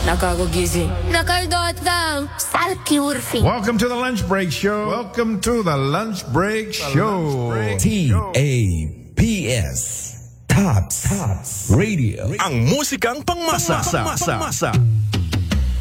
Nakagugising. Nakaldotang. Salkiurfi. Welcome to the Lunch Break Show. Welcome to the Lunch Break Show. TAPS. Tops Radio. Ang musikang pangmasa.